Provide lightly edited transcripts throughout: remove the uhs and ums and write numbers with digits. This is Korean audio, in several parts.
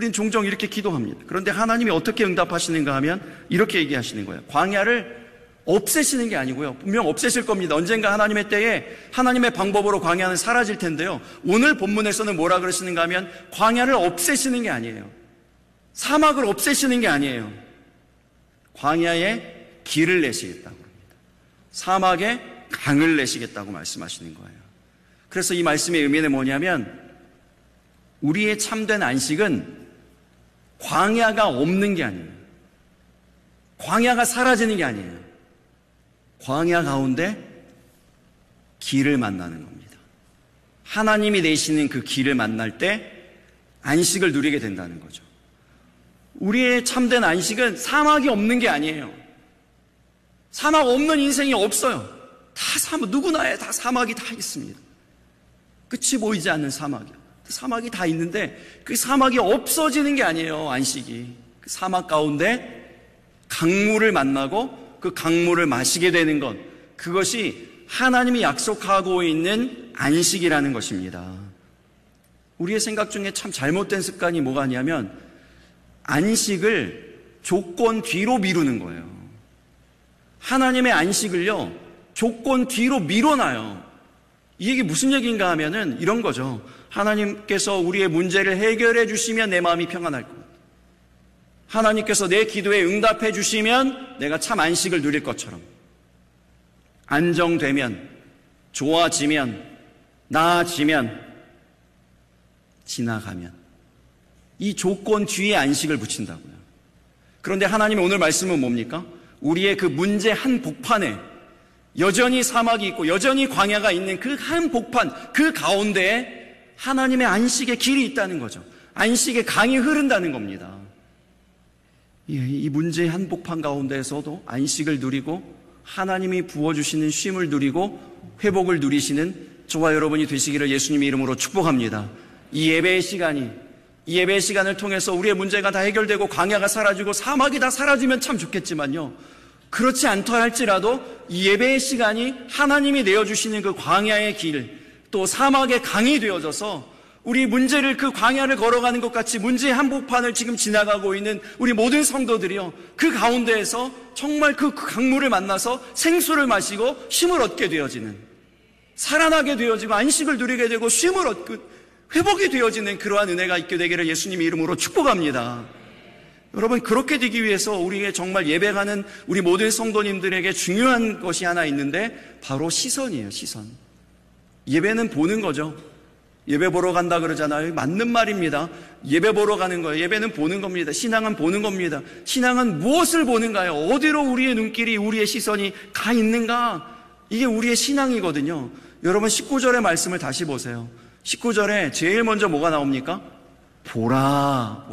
우린 종종 이렇게 기도합니다. 그런데 하나님이 어떻게 응답하시는가 하면 이렇게 얘기하시는 거예요. 광야를 없애시는 게 아니고요. 분명 없애실 겁니다. 언젠가 하나님의 때에 하나님의 방법으로 광야는 사라질 텐데요. 오늘 본문에서는 뭐라 그러시는가 하면 광야를 없애시는 게 아니에요. 사막을 없애시는 게 아니에요. 광야에 길을 내시겠다고 합니다. 사막에 강을 내시겠다고 말씀하시는 거예요. 그래서 이 말씀의 의미는 뭐냐면 우리의 참된 안식은 광야가 없는 게 아니에요. 광야가 사라지는 게 아니에요. 광야 가운데 길을 만나는 겁니다. 하나님이 내시는 그 길을 만날 때 안식을 누리게 된다는 거죠. 우리의 참된 안식은 사막이 없는 게 아니에요. 사막 없는 인생이 없어요. 다 사막, 누구나에 다 사막이 다 있습니다. 끝이 보이지 않는 사막이요. 사막이 다 있는데 그 사막이 없어지는 게 아니에요. 안식이. 그 사막 가운데 강물을 만나고 그 강물을 마시게 되는 것, 그것이 하나님이 약속하고 있는 안식이라는 것입니다. 우리의 생각 중에 참 잘못된 습관이 뭐가 있냐면 안식을 조건 뒤로 미루는 거예요. 하나님의 안식을요, 조건 뒤로 밀어놔요. 이 얘기 무슨 얘기인가 하면은 이런 거죠. 하나님께서 우리의 문제를 해결해 주시면 내 마음이 평안할 것. 하나님께서 내 기도에 응답해 주시면 내가 참 안식을 누릴 것처럼, 안정되면, 좋아지면, 나아지면, 지나가면, 이 조건 뒤에 안식을 붙인다고요. 그런데 하나님의 오늘 말씀은 뭡니까? 우리의 그 문제 한 복판에 여전히 사막이 있고 여전히 광야가 있는 그 한 복판, 그 가운데에 하나님의 안식의 길이 있다는 거죠. 안식의 강이 흐른다는 겁니다. 이 문제의 한복판 가운데에서도 안식을 누리고 하나님이 부어주시는 쉼을 누리고 회복을 누리시는 저와 여러분이 되시기를 예수님의 이름으로 축복합니다. 이 예배의 시간을 통해서 우리의 문제가 다 해결되고 광야가 사라지고 사막이 다 사라지면 참 좋겠지만요, 그렇지 않다 할지라도 이 예배의 시간이 하나님이 내어주시는 그 광야의 길, 또 사막의 강이 되어져서 우리 문제를, 그 광야를 걸어가는 것 같이 문제의 한복판을 지금 지나가고 있는 우리 모든 성도들이요, 그 가운데에서 정말 그 강물을 만나서 생수를 마시고 쉼을 얻게 되어지는, 살아나게 되어지고 안식을 누리게 되고 쉼을 얻고 회복이 되어지는 그러한 은혜가 있게 되기를 예수님의 이름으로 축복합니다. 여러분, 그렇게 되기 위해서 우리의 정말 예배가는 우리 모든 성도님들에게 중요한 것이 하나 있는데 바로 시선이에요. 시선. 예배는 보는 거죠. 예배 보러 간다 그러잖아요. 맞는 말입니다. 예배 보러 가는 거예요. 예배는 보는 겁니다. 신앙은 보는 겁니다. 신앙은 무엇을 보는가요? 어디로 우리의 눈길이, 우리의 시선이 가 있는가? 이게 우리의 신앙이거든요. 여러분, 19절의 말씀을 다시 보세요. 19절에 제일 먼저 뭐가 나옵니까? 보라.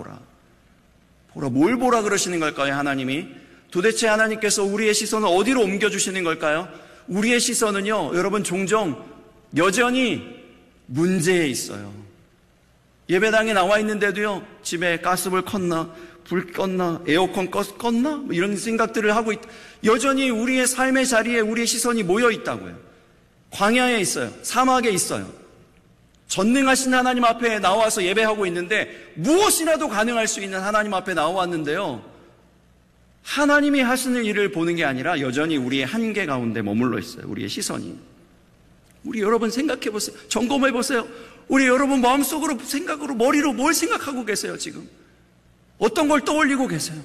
뭘 보라 그러시는 걸까요, 하나님이? 도대체 하나님께서 우리의 시선을 어디로 옮겨주시는 걸까요? 우리의 시선은요, 여러분, 종종 여전히 문제에 있어요. 예배당에 나와 있는데도요, 집에 가스불 껐나, 불 껐나, 에어컨 껐나, 뭐 이런 생각들을 하고 여전히 우리의 삶의 자리에 우리의 시선이 모여 있다고요. 광야에 있어요. 사막에 있어요. 전능하신 하나님 앞에 나와서 예배하고 있는데 무엇이라도 가능할 수 있는 하나님 앞에 나왔는데요, 하나님이 하시는 일을 보는 게 아니라 여전히 우리의 한계 가운데 머물러 있어요. 우리의 시선이. 우리 여러분 생각해 보세요. 점검해 보세요. 우리 여러분 마음속으로, 생각으로, 머리로 뭘 생각하고 계세요, 지금? 어떤 걸 떠올리고 계세요?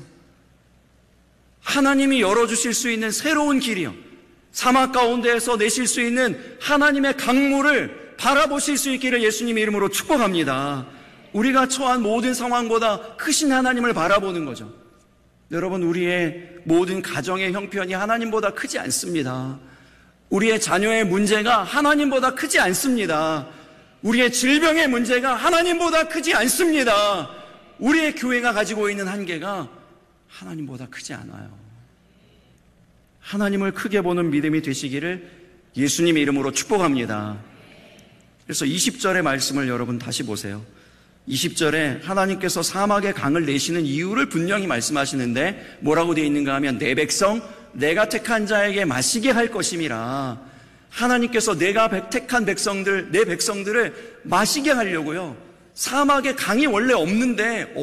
하나님이 열어주실 수 있는 새로운 길이요, 사막 가운데에서 내실 수 있는 하나님의 강물을 바라보실 수 있기를 예수님의 이름으로 축복합니다. 우리가 처한 모든 상황보다 크신 하나님을 바라보는 거죠. 여러분, 우리의 모든 가정의 형편이 하나님보다 크지 않습니다. 우리의 자녀의 문제가 하나님보다 크지 않습니다. 우리의 질병의 문제가 하나님보다 크지 않습니다. 우리의 교회가 가지고 있는 한계가 하나님보다 크지 않아요. 하나님을 크게 보는 믿음이 되시기를 예수님의 이름으로 축복합니다. 그래서 20절의 말씀을 여러분 다시 보세요. 20절에 하나님께서 사막의 강을 내시는 이유를 분명히 말씀하시는데 뭐라고 되어 있는가 하면 내 백성, 내가 택한 자에게 마시게 할 것임이라. 하나님께서 내가 택한 백성들, 내 백성들을 마시게 하려고요. 사막에 강이 원래 없는데